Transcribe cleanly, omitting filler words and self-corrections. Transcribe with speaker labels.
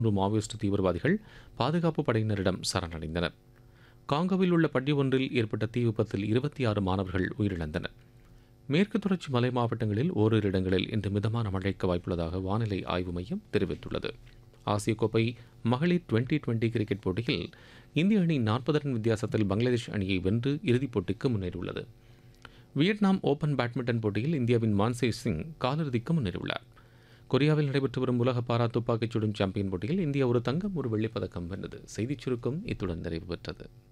Speaker 1: Maoist தீவிரவாதிகள் பாதுகாப்பு படையினரிடம் சரணடைந்தனர். காங்கோவில் உள்ள பள்ளி ஒன்றில் ஏற்பட்ட தீ விபத்தில் 26 மாணவர்கள் உயிரிழந்தனர். மேற்கு தொடர்ச்சி மலை மாவட்டங்களில் ஓரிரு இடங்களில் இன்று மிதமான மழைக்கு வாய்ப்புள்ளதாக வானிலை ஆய்வு மையம் தெரிவித்துள்ளது. ஆசிய கோப்பை மகளிர் டுவெண்டி கிரிக்கெட் போட்டியில் இந்திய அணி 40 ரன் வித்தியாசத்தில் பங்களாதேஷ் அணியை வென்று இறுதிப் போட்டிக்கு முன்னேறியுள்ளது. வியட்நாம் ஓபன் பேட்மிண்டன் போட்டியில் இந்தியாவின் மான்சே சிங் காலிறுதிக்கு முன்னேறியுள்ளார். கொரியாவில் நடைபெற்று வரும் உலக பாரா துப்பாக்கிச் சுடும் சாம்பியன் போட்டியில் இந்தியா ஒரு தங்கம் ஒரு வெள்ளிப் பதக்கம் வென்றது. செய்திச் சுருக்கம் இத்துடன் நிறைவு பெற்றது.